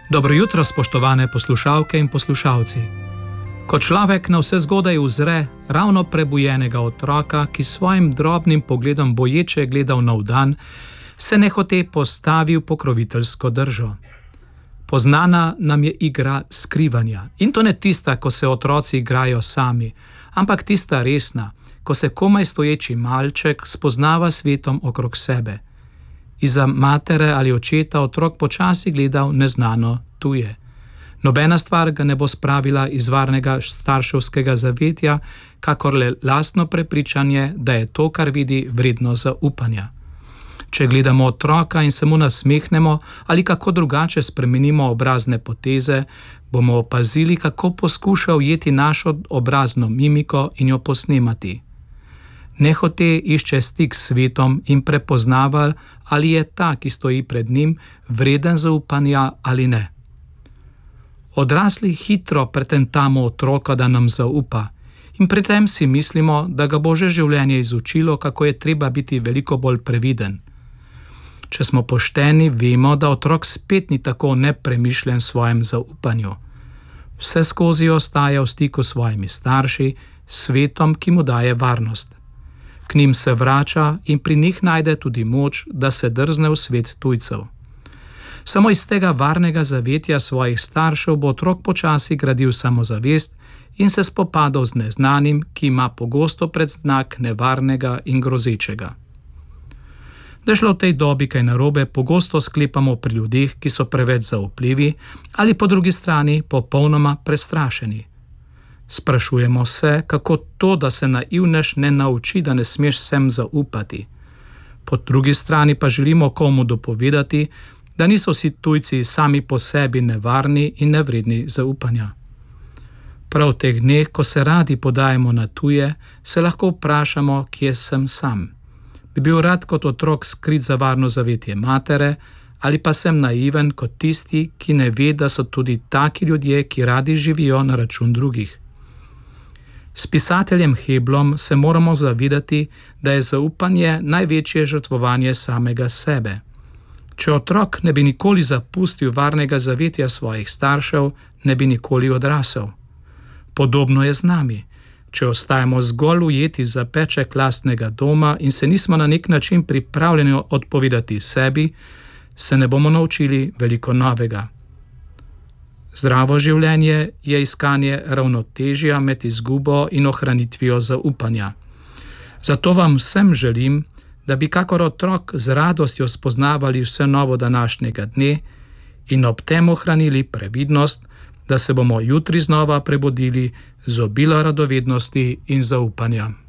Dobro jutro, spoštovane poslušalke in poslušalci. Ko človek na vse zgodaj uzre ravno prebujenega otroka, ki svojim drobnim pogledom boječe gleda v nov dan, se nehote postavi v pokroviteljsko držo. Poznana nam je igra skrivanja. In to ne tista, ko se otroci igrajo sami, ampak tista resna, ko se komaj stoječi malček spoznava svetom okrog sebe. Iza matere ali očeta otrok počasi gleda v neznano tuje. Nobena stvar ga ne bo spravila iz varnega starševskega zavetja, kakor le lastno prepričanje, da je to, kar vidi, vredno zaupanja. Če gledamo otroka in se mu nasmehnemo ali kako drugače spremenimo obrazne poteze, bomo opazili, kako poskuša ujeti našo obrazno mimiko in jo posnemati. Nehote išče stik s svetom in prepoznava, ali je ta, ki stoji pred njim, vreden zaupanja ali ne. Odrasli hitro pretentamo otroka, da nam zaupa, in pri tem si mislimo, da ga bo že življenje izučilo, kako je treba biti veliko bolj previden. Če smo pošteni, vemo, da otrok spet ni tako nepremišljen v svojem zaupanju. Vse skozi ostaja v stiku s svojimi starši, svetom, ki mu daje varnost. K njim se vrača in pri njih najde tudi moč, da se drzne v svet tujcev. Samo iz tega varnega zavetja svojih staršev bo otrok počasi gradil samozavest in se spopadal z neznanim, ki ima pogosto predznak nevarnega in grozečega. Da je šlo v tej dobi kaj narobe, pogosto sklepamo pri ljudeh, ki so preveč zaupljivi ali po drugi strani popolnoma prestrašeni. Sprašujemo se, kako to, da se naivnež ne nauči, da ne smeš vsem zaupati. Po drugi strani pa želimo komu dopovedati, da niso vsi tujci sami po sebi nevarni in nevredni zaupanja. Prav v teh dneh, ko se radi podajamo na tuje, se lahko vprašamo, kje sem sam. Bi bil rad kot otrok skrit za varno zavetje matere, ali pa sem naiven kot tisti, ki ne ve, da so tudi taki ljudje, ki radi živijo na račun drugih. S pisateljem Heblom se moramo zavedati, da je zaupanje največje žrtvovanje samega sebe. Če otrok ne bi nikoli zapustil varnega zavetja svojih staršev, ne bi nikoli odrasel. Podobno je z nami. Če ostajamo zgolj ujeti za peček lastnega doma in se nismo na nek način pripravljeni odpovedati sebi, se ne bomo naučili veliko novega. Zdravo življenje je iskanje ravnotežja med izgubo in ohranitvijo zaupanja. Zato vam vsem želim, da bi kakor otrok z radostjo spoznavali vse novo današnjega dne in ob tem ohranili previdnost, da se bomo jutri znova prebudili z obilo radovednosti in zaupanja.